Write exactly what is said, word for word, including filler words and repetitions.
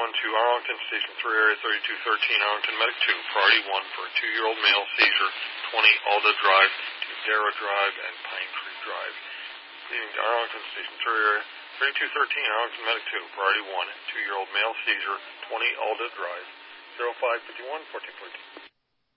one to Arlington, Station three, Area thirty-two thirteen, Arlington Medic two, Priority one for a two-year-old male seizure, twenty Alda Drive to Darrow Drive and Pine Tree Drive. Leading to Arlington, Station three, Area thirty-two thirteen, Arlington Medic two, Priority one, two-year-old male seizure, twenty Alda Drive, zero five five one, fourteen fourteen.